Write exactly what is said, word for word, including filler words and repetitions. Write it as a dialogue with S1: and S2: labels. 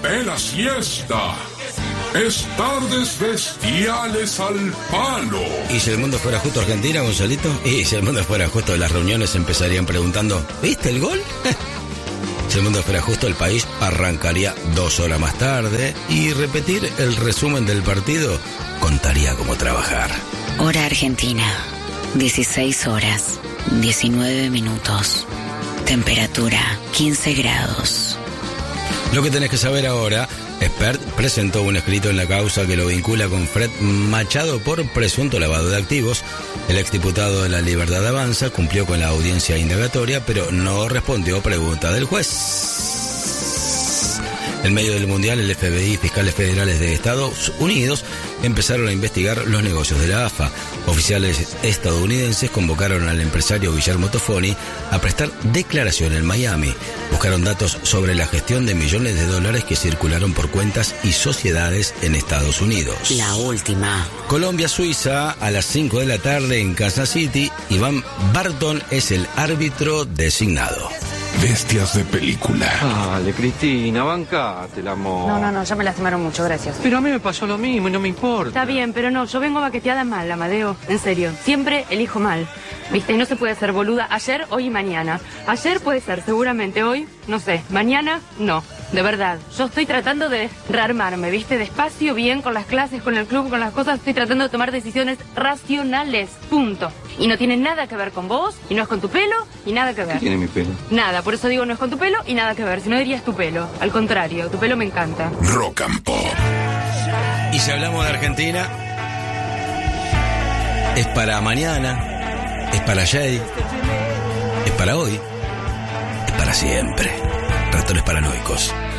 S1: bella siesta. Es tardes bestiales al palo.
S2: ¿Y si el mundo fuera justo Argentina, Gonzalito? ¿Y si el mundo fuera justo, las reuniones empezarían preguntando, ¿viste el gol? Si el mundo fuera justo, el país arrancaría dos horas más tarde y repetir el resumen del partido contaría cómo trabajar.
S3: Hora Argentina, dieciséis horas, diecinueve minutos. Temperatura, quince grados.
S2: Lo que tenés que saber ahora, Expert presentó un escrito en la causa que lo vincula con Fred Machado por presunto lavado de activos. El exdiputado de La Libertad Avanza cumplió con la audiencia indagatoria, pero no respondió pregunta del juez. En medio del Mundial, el F B I y fiscales federales de Estados Unidos empezaron a investigar los negocios de la A F A. Oficiales estadounidenses convocaron al empresario Guillermo Tofoni a prestar declaración en Miami. Buscaron datos sobre la gestión de millones de dólares que circularon por cuentas y sociedades en Estados Unidos.
S3: La última.
S2: Colombia-Suiza a las cinco de la tarde en Kansas City. Iván Barton es el árbitro designado.
S1: Bestias de película.
S4: Dale, Cristina, bancate el amor.
S5: No, no, no, ya me lastimaron mucho, gracias.
S4: Pero a mí me pasó lo mismo y no me importa.
S5: Está bien, pero no, yo vengo baqueteada mal, Amadeo. En serio, siempre elijo mal. Viste, y no se puede ser boluda ayer, hoy y mañana. Ayer puede ser, seguramente hoy, no sé. Mañana, no. De verdad, yo estoy tratando de rearmarme, ¿viste? Despacio, bien, con las clases, con el club, con las cosas. Estoy tratando de tomar decisiones racionales, punto. Y no tiene nada que ver con vos, y no es con tu pelo, y nada que ver.
S4: ¿Qué tiene mi pelo?
S5: Nada, por eso digo no es con tu pelo y nada que ver. Si no dirías tu pelo. Al contrario, tu pelo me encanta.
S1: Rock and Pop.
S2: Y si hablamos de Argentina, es para mañana, es para ayer, es para hoy, es para siempre. Ratones paranoicos.